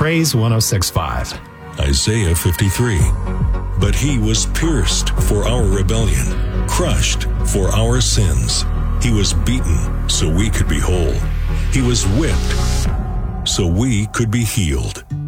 Praise 106.5. Isaiah 53. But he was pierced for our rebellion, crushed for our sins. He was beaten so we could be whole. He was whipped so we could be healed.